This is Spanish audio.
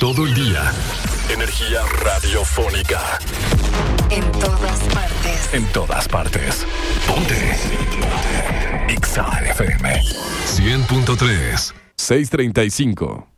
todo el día. Energía radiofónica. En todas partes. En todas partes. Ponte. Exa FM 100.3. 6:35.